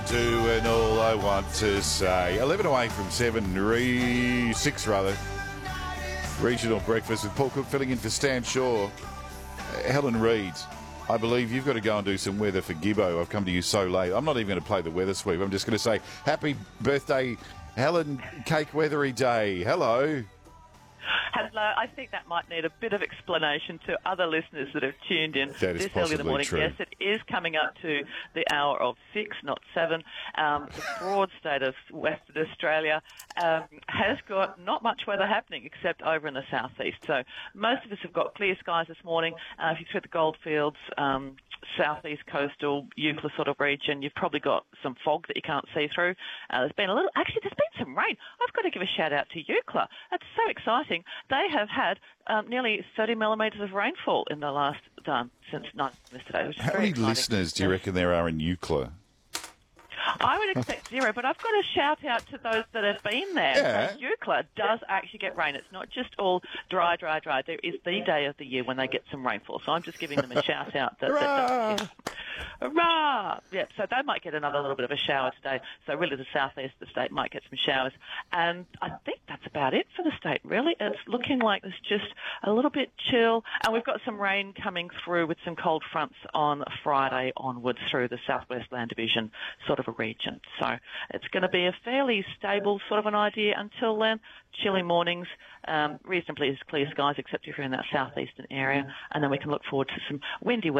do and all I want to say. 11 away from 6 rather. Regional breakfast with Paul Cook filling in for Stan Shaw. Helen Reid, I believe you've got to go and do some weather for Gibbo. I've come to you so late. I'm not even going to play the weather sweep. I'm just going to say happy birthday, Helen, cake weathery day. Hello. Hello. I think that might need a bit of explanation to other listeners that have tuned in That is this early in the morning. true. Yes, it is coming up to the hour of 6, not 7. The broad state of Western Australia has got not much weather happening except over in the southeast. So most of us have got clear skies this morning. If you through the Goldfields, southeast coastal Euclid sort of region, you've probably got some fog that you can't see through. There's been some rain. I've got to give a shout out to Euclid. That's so exciting. They have had nearly 30 millimetres of rainfall in the last since 9 yesterday, which is How very many exciting. listeners do you reckon there are in Euclid? I would expect 0, but I've got to shout out to those that have been there. Yeah. So Euclid does actually get rain. It's not just all dry. There is the day of the year when they get some rainfall. So I'm just giving them a shout out. Hurrah! Hurrah! Yeah, so they might get another little bit of a shower today. So really the southeast of the state might get some showers. And I think that's about it for the state, really. It's looking like it's just a little bit chill. And we've got some rain coming through with some cold fronts on Friday onwards through the southwest land division sort of a region. So it's going to be a fairly stable sort of an idea until then. Chilly mornings, reasonably clear skies, except if you're in that southeastern area. And then we can look forward to some windy weather